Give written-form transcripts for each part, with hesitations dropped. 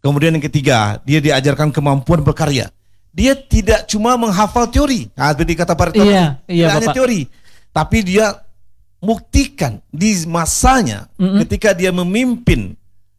Kemudian yang ketiga, dia diajarkan kemampuan berkarya. Dia tidak cuma menghafal teori. Nah, seperti kata Pak Rektor, tidak hanya teori, tapi dia buktikan di masanya ketika dia memimpin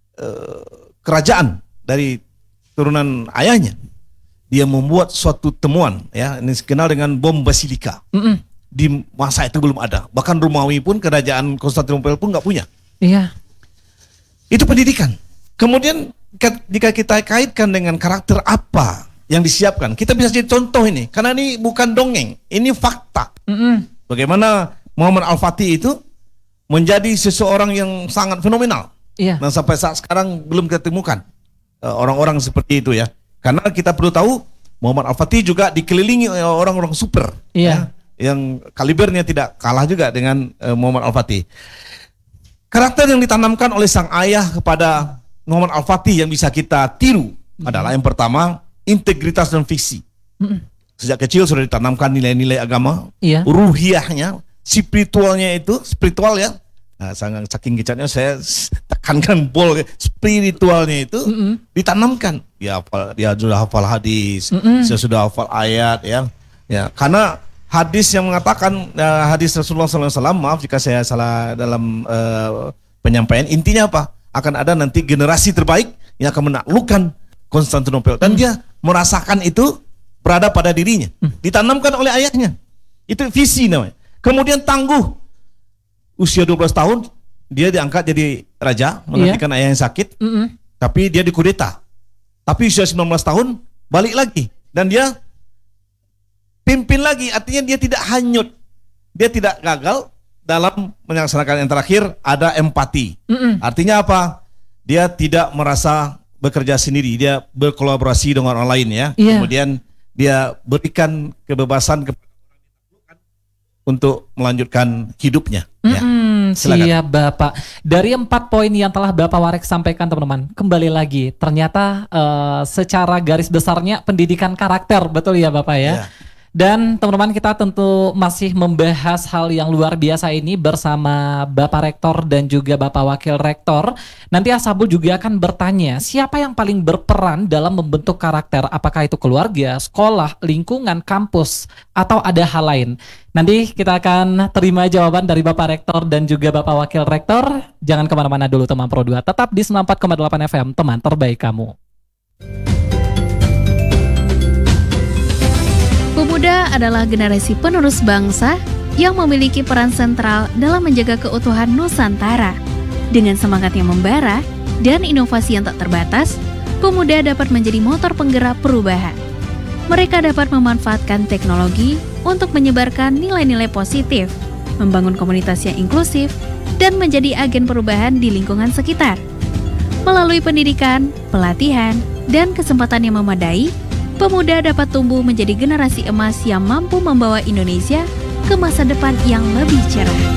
kerajaan dari turunan ayahnya. Dia membuat suatu temuan, ya, ini dikenal dengan bom basilika. Di masa itu belum ada. Bahkan Romawi pun, kerajaan Konstantinopel pun nggak punya. Iya. Itu pendidikan. Kemudian jika kita kaitkan dengan karakter apa yang disiapkan, kita bisa jadi contoh ini. Karena ini bukan dongeng, ini fakta. Bagaimana Muhammad Al-Fatih itu menjadi seseorang yang sangat fenomenal. Iya. Dan sampai saat sekarang belum kita temukan orang-orang seperti itu, ya. Karena kita perlu tahu Muhammad Al-Fatih juga dikelilingi oleh orang-orang super, ya, yang kalibernya tidak kalah juga dengan Muhammad Al-Fatih. Karakter yang ditanamkan oleh sang ayah kepada Muhammad Al-Fatih yang bisa kita tiru adalah yang pertama, integritas dan visi. Sejak kecil sudah ditanamkan nilai-nilai agama, ruhiyahnya, spiritualnya itu, spiritual, ya. Nah, saking kecatnya saya tekankan spiritualnya itu ditanamkan. Dia sudah hafal hadis, dia sudah hafal ayat, ya. Ya, karena hadis yang mengatakan, hadis Rasulullah SAW, maaf jika saya salah dalam penyampaian, intinya apa? Akan ada nanti generasi terbaik yang akan menaklukkan Konstantinopel, dan dia merasakan itu berada pada dirinya, ditanamkan oleh ayahnya. Itu visi namanya. Kemudian tangguh, usia 12 tahun dia diangkat jadi raja menggantikan ayah yang sakit, tapi dia dikudeta. Tapi usia 19 tahun balik lagi dan dia pimpin lagi, artinya dia tidak hanyut, dia tidak gagal dalam melaksanakan. Yang terakhir ada empati. Artinya apa? Dia tidak merasa bekerja sendiri, dia berkolaborasi dengan orang lain, ya. Kemudian dia berikan kebebasan kepada orang untuk melanjutkan hidupnya. Ya. Siap Bapak. Dari 4 poin yang telah Bapak Warek sampaikan, teman-teman, kembali lagi, ternyata secara garis besarnya pendidikan karakter, betul ya Bapak, ya? Dan teman-teman, kita tentu masih membahas hal yang luar biasa ini bersama Bapak Rektor dan juga Bapak Wakil Rektor. Nanti Ashabul juga akan bertanya, siapa yang paling berperan dalam membentuk karakter? Apakah itu keluarga, sekolah, lingkungan, kampus, atau ada hal lain? Nanti kita akan terima jawaban dari Bapak Rektor dan juga Bapak Wakil Rektor. Jangan kemana-mana dulu teman Pro 2, tetap di 94,8 FM, teman terbaik kamu. Pemuda adalah generasi penerus bangsa yang memiliki peran sentral dalam menjaga keutuhan Nusantara. Dengan semangat yang membara dan inovasi yang tak terbatas, pemuda dapat menjadi motor penggerak perubahan. Mereka dapat memanfaatkan teknologi untuk menyebarkan nilai-nilai positif, membangun komunitas yang inklusif, dan menjadi agen perubahan di lingkungan sekitar. Melalui pendidikan, pelatihan, dan kesempatan yang memadai, pemuda dapat tumbuh menjadi generasi emas yang mampu membawa Indonesia ke masa depan yang lebih cerah.